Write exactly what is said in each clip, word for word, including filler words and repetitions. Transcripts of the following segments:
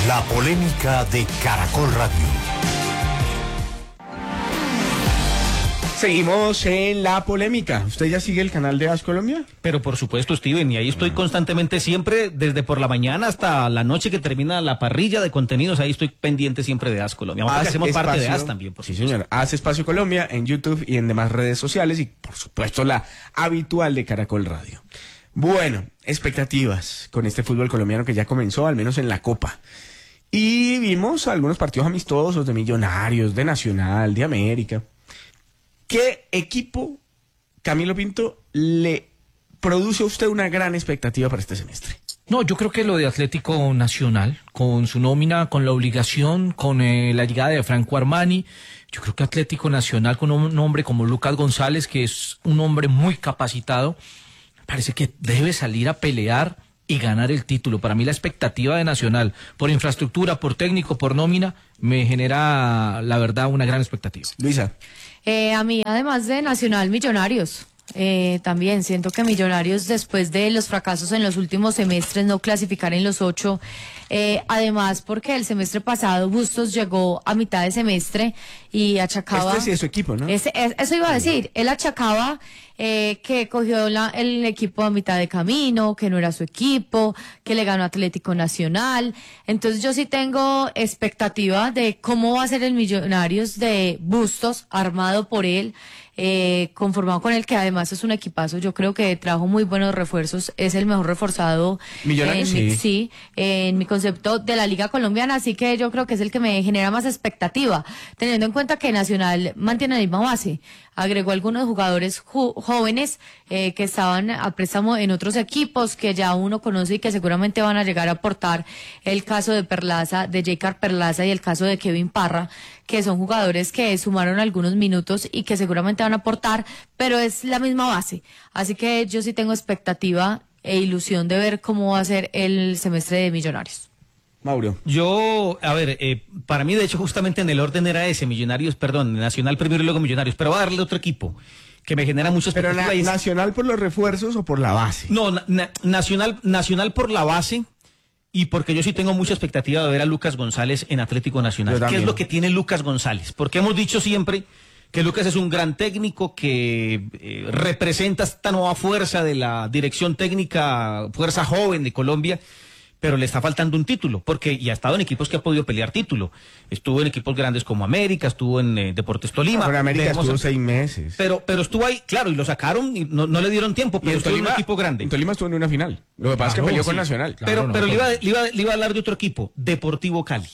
La polémica de Caracol Radio. Seguimos en la polémica. ¿Usted ya sigue el canal de AS Colombia? Pero por supuesto, Steven, y ahí estoy constantemente siempre, desde por la mañana hasta la noche que termina la parrilla de contenidos, ahí estoy pendiente siempre de AS Colombia. Porque hacemos espacio, parte de AS también, por sí, supuesto. señor. AS Espacio Colombia en YouTube y en demás redes sociales y, por supuesto, la habitual de Caracol Radio. Bueno, expectativas con este fútbol colombiano que ya comenzó, al menos en la Copa. Y vimos algunos partidos amistosos de Millonarios, de Nacional, de América. ¿Qué equipo, Camilo Pinto, le produce a usted una gran expectativa para este semestre? No, yo creo que lo de Atlético Nacional, con su nómina, con la obligación, con eh, la llegada de Franco Armani, yo creo que Atlético Nacional con un hombre como Lucas González, que es un hombre muy capacitado, parece que debe salir a pelear y ganar el título. Para mí la expectativa de Nacional, por infraestructura, por técnico, por nómina, me genera, la verdad, una gran expectativa. Luisa. Eh, a mí, además de Nacional, Millonarios. Eh, también siento que Millonarios, después de los fracasos en los últimos semestres, no clasificar en los ocho, eh, además porque el semestre pasado Bustos llegó a mitad de semestre y achacaba... Este sí es su equipo, ¿no? Ese, es, eso iba a decir, él achacaba eh, que cogió la, el equipo a mitad de camino, que no era su equipo, que le ganó Atlético Nacional. Entonces yo sí tengo expectativa de cómo va a ser el Millonarios de Bustos, armado por él, eh, conformado con él, que además es un equipazo. Yo creo que trajo muy buenos refuerzos, es el mejor reforzado Millonarios, en, sí. sí, en mi concepto de la Liga Colombiana, así que yo creo que es el que me genera más expectativa, teniendo en cuenta que Nacional mantiene la misma base, agregó algunos jugadores ju jóvenes eh, que estaban a préstamo en otros equipos que ya uno conoce y que seguramente van a llegar a aportar, el caso de Perlaza, de J. Perlaza y el caso de Kevin Parra, que son jugadores que sumaron algunos minutos y que seguramente van a aportar, pero es la misma base, así que yo sí tengo expectativa e ilusión de ver cómo va a ser el semestre de Millonarios. Mauro. Yo, a ver, eh, para mí de hecho justamente en el orden era ese, Millonarios, perdón, Nacional primero y luego Millonarios, pero voy a darle otro equipo que me genera mucha expectativa. ¿Pero na es... Nacional por los refuerzos o por la base? No, na na nacional, nacional por la base y porque yo sí tengo mucha expectativa de ver a Lucas González en Atlético Nacional. ¿Qué es lo que tiene Lucas González? Porque hemos dicho siempre que Lucas es un gran técnico que eh, representa esta nueva fuerza de la dirección técnica, fuerza joven de Colombia, pero le está faltando un título, porque y ha estado en equipos que ha podido pelear título. Estuvo en equipos grandes como América, estuvo en eh, Deportes Tolima. Pero América Debemos, estuvo seis meses. Pero, pero estuvo ahí, claro, y lo sacaron y no, no le dieron tiempo, pero estuvo en un equipo grande. En Tolima estuvo en una final. Lo que pasa claro, es que peleó sí. con Nacional. Claro, pero no, pero no, le, iba, le, iba, le iba a hablar de otro equipo, Deportivo Cali.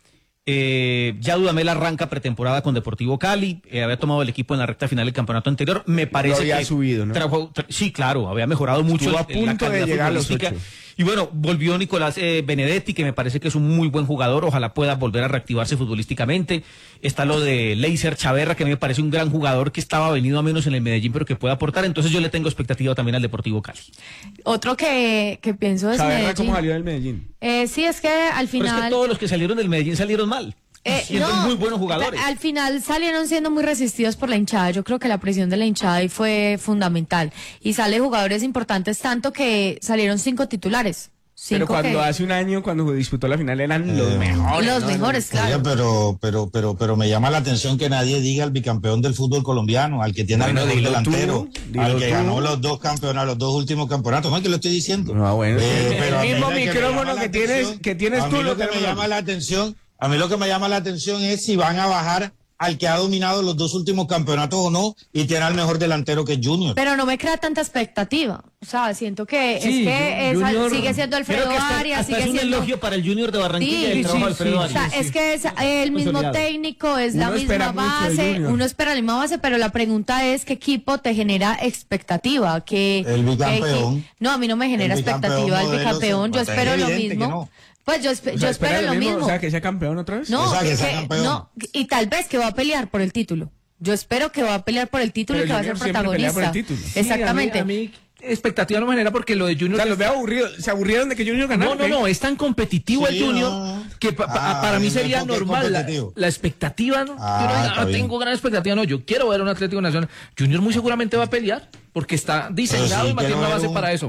Eh, ya Dudamel arranca pretemporada con Deportivo Cali, eh, había tomado el equipo en la recta final del campeonato anterior, me parece había que subido, ¿no? Trajo, tra sí, claro, había mejorado mucho. Estuvo a punto de llegar a los ocho. Y bueno, volvió Nicolás eh, Benedetti, que me parece que es un muy buen jugador, ojalá pueda volver a reactivarse futbolísticamente. Está lo de Leiser Chaverra, que me parece un gran jugador que estaba venido a menos en el Medellín, pero que puede aportar, entonces yo le tengo expectativa también al Deportivo Cali. Otro que, que pienso es Chaverra, Medellín. ¿cómo salió del Medellín? Eh, sí, es que al final... Pero es que todos los que salieron del Medellín salieron mal. Eh, siendo no, muy buenos jugadores. Al final salieron siendo muy resistidos por la hinchada. Yo creo que la presión de la hinchada ahí fue fundamental. Y sale jugadores importantes, tanto que salieron cinco titulares. Pero cuando que... hace un año, cuando disputó la final, eran eh, los mejores. Los ¿no? mejores, claro. Oye, pero, pero, pero, pero me llama la atención que nadie diga al bicampeón del fútbol colombiano, al que tiene bueno, el mejor delantero, tú, al que tú. ganó los dos campeonatos, los dos últimos campeonatos. No es que lo estoy diciendo. No, bueno, eh, pero el mismo micrófono que, que tienes, que tienes a tú. Mí lo que me llama la atención, a mí lo que me llama la atención es si van a bajar al que ha dominado los dos últimos campeonatos o no, y tiene al mejor delantero que es Junior. Pero no me crea tanta expectativa. O sea, siento que sí, es que es, Junior, sigue siendo Alfredo hasta, Arias, hasta sigue es un siendo... elogio para el Junior de Barranquilla, sí, el trabajo sí, de Alfredo sí, Arias. O sea, es que es el mismo técnico, es uno la misma base, uno espera la misma base, pero la pregunta es qué equipo te genera expectativa, que el bicampeón. Que, no, a mí no me genera el expectativa el bicampeón, yo espero lo mismo. Pues yo, esp o sea, yo espero lo mismo. O sea, que sea campeón otra vez. No, o sea, que que, sea campeón. no, y tal vez que va a pelear por el título. Yo espero que va a pelear por el título pero y que va a ser protagonista. Por el título. Exactamente. Sí, a mí, a mí expectativa no me genera porque lo de Junior... O sea, los veo aburridos. ¿Se aburrieron de que Junior ganara? No, no, no, es tan competitivo sí, el Junior no. que pa ah, para mí sería normal. La, la expectativa, ¿no? Ah, yo no, no tengo gran expectativa, no. Yo quiero ver un Atlético Nacional. Junior muy seguramente va a pelear porque está diseñado sí, y mantiene una base un... para eso.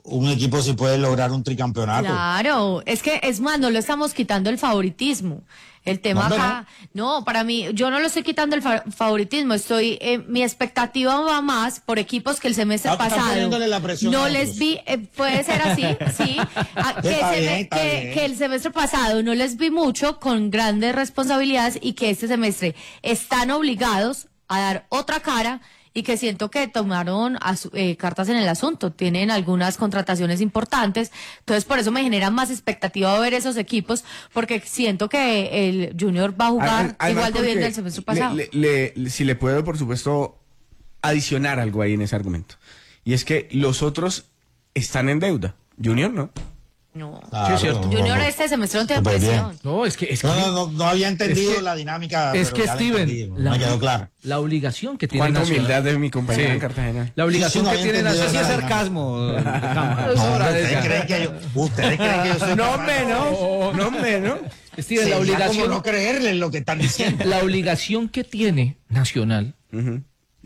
un equipo sí puede lograr un tricampeonato. Claro, es que es más, no lo estamos quitando el favoritismo. El tema No, acá, no, para mí, yo no lo estoy quitando el fa- favoritismo, estoy, eh, mi expectativa va más por equipos que el semestre Ah, tú estás pasado poniéndole la presión no a les otros. vi, eh, puede ser así, sí, a- que, Está se bien, me- está que- bien. que el semestre pasado no les vi mucho con grandes responsabilidades y que este semestre están obligados a dar otra cara y que siento que tomaron asu- eh, cartas en el asunto, tienen algunas contrataciones importantes, entonces por eso me genera más expectativa ver esos equipos, porque siento que el Junior va a jugar Además- además igual de bien porque del semestre pasado. le- le- le- si le puedo, por supuesto, adicionar algo ahí en ese argumento. Y es que los otros están en deuda. Junior no. No. Claro, Sí, es cierto. no, Junior no. este semestre no tiene Súper bien. presión. No, es que, es que, No, no, no, no había entendido Es que- la dinámica. es pero que ya la Steven, entendí, la, me quedó claro. la obligación que tiene Cuánta Nacional. humildad de mi compañero Sí. en Cartagena. La obligación Sí, sí, no que había tiene entendido Nacional. Sí, es nada. sarcasmo. No, Cámara. hombre, de ¿ustedes ya. creen que yo, ustedes creen que yo soy No capaz? menos, no menos. Steven, Sería la como obligación, no creerle lo que están diciendo. la obligación que tiene Nacional Ujú.